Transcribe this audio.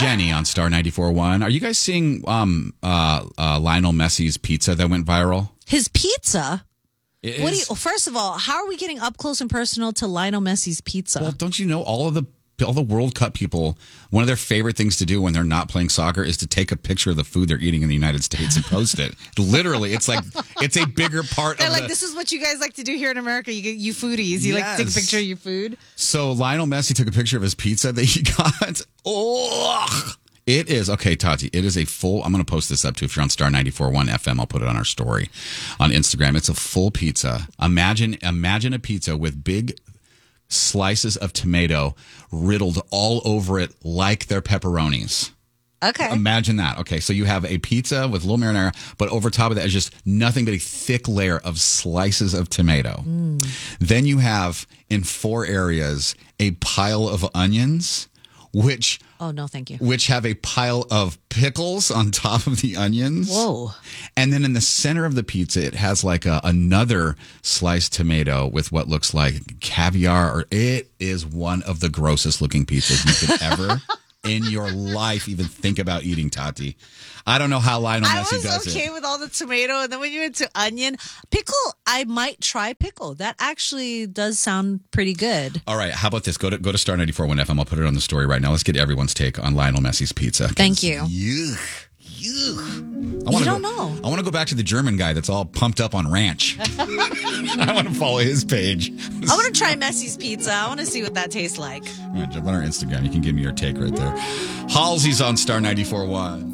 Jenny on Star 94.1. Are you guys seeing Lionel Messi's pizza that went viral? His pizza? It is, First of all, how are we getting up close and personal to Lionel Messi's pizza? well, don't you know all the World Cup people, one of their favorite things to do when they're not playing soccer is to take a picture of the food they're eating in the United States and post it. Literally, it's like it's a bigger part They're of like, this is what you guys like to do here in America. You foodies, you like to take a picture of your food. So Lionel Messi took a picture of his pizza that he got. Oh, it is okay, Tati. It is a full. I'm going to post this up too. If you're on Star 94.1 FM, I'll put it on our story on Instagram. It's a full pizza. Imagine a pizza with big slices of tomato riddled all over it like they're pepperonis. Okay. Imagine that. Okay, so you have a pizza with a little marinara, but over top of that is just nothing but a thick layer of slices of tomato. Then you have, in 4 areas, a pile of onions, which Oh, no, thank you. which have a pile of pickles on top of the onions. Whoa. And then in the center of the pizza, it has like another sliced tomato with what looks like caviar. Or it is one of the grossest looking pizzas you could ever in your life even think about eating, Tati. I don't know how Lionel Messi does I was okay with all the tomato, and then when you went to onion, pickle, I might try pickle. That actually does sound pretty good. All right, how about this? Go to Star 94.1 FM. I'll put it on the story right now. Let's get everyone's take on Lionel Messi's pizza. Thank you. Yuck. You don't know. I want to go back to the German guy that's all pumped up on ranch. I want to follow his page. I want to try Messi's pizza. I want to see what that tastes like. All right, jump on our Instagram. You can give me your take right there. Halsey's on Star 94.1.